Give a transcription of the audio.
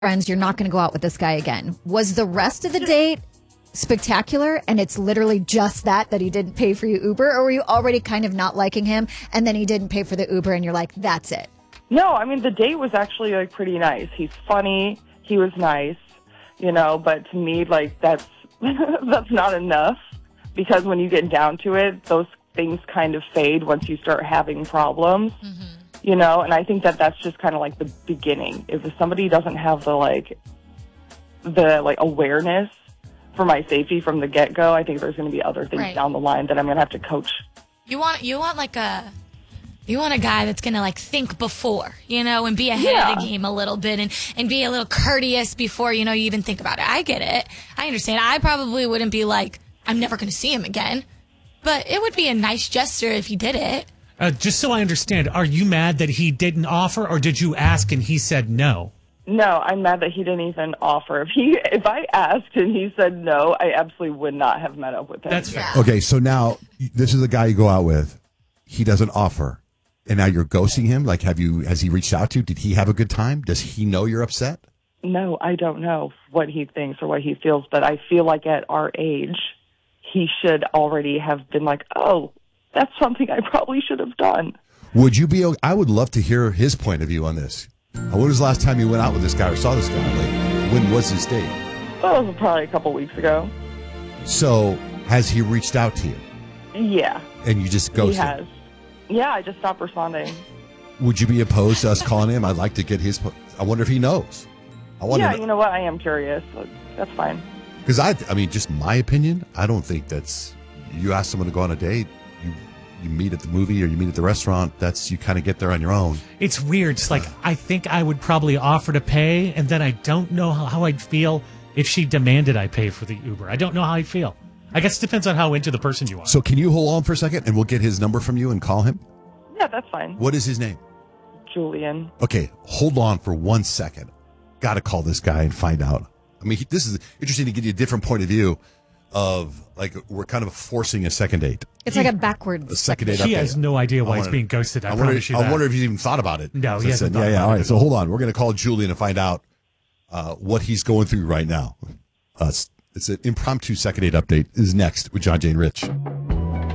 friends, you're not going to go out with this guy again. Was the rest of the date spectacular and it's literally just that he didn't pay for your Uber, or were you already kind of not liking him and then he didn't pay for the Uber and you're like, that's it? No, I mean, the date was actually like pretty nice. He's funny. He was nice, but to me, like, that's not enough, because when you get down to it, those things kind of fade once you start having problems, and I think that's just kind of like the beginning. If somebody doesn't have the awareness for my safety from the get-go, I think there's going to be other things down the line that I'm going to have to coach. You want a guy that's going to think before, and be ahead of the game a little bit and be a little courteous before, you even think about it. I get it. I understand. I probably wouldn't be like, I'm never going to see him again. But it would be a nice gesture if he did it. Just so I understand, are you mad that he didn't offer, or did you ask and he said no? No, I'm mad that he didn't even offer. If I asked and he said no, I absolutely would not have met up with him. That's fair. Okay, so now this is the guy you go out with. He doesn't offer, and now you're ghosting him. Like, has he reached out to you? Did he have a good time? Does he know you're upset? No, I don't know what he thinks or what he feels, but I feel like at our age, he should already have been like, oh, that's something I probably should have done. Would you be? I would love to hear his point of view on this. When was the last time you went out with this guy or saw this guy? Like, when was his date? Well, it was probably a couple weeks ago. So, has he reached out to you? Yeah. And you just ghosted? He has. Yeah, I just stopped responding. Would you be opposed to us calling him? I'd like to get his... I wonder if he knows. Yeah, you know what? I am curious. That's fine. Because, I mean, just my opinion, I don't think that's... You ask someone to go on a date, you meet at the movie or you meet at the restaurant, you kind of get there on your own. It's weird. It's like, I think I would probably offer to pay, and then I don't know how I'd feel if she demanded I pay for the Uber. I don't know how I'd feel. I guess it depends on how into the person you are. So can you hold on for a second and we'll get his number from you and call him? Yeah, that's fine. What is his name? Julian. Okay, hold on for 1 second. Got to call this guy and find out. I mean, this is interesting to get you a different point of view of, like, we're kind of forcing a second date. It's like a backwards. A second date. She has no idea why he's being ghosted. I promise you that. I wonder if he's even thought about it. No, he hasn't. Yeah. All right. So hold on. We're going to call Julian and find out what he's going through right now. It's an impromptu second date update. Is next with John, Jane, Rich.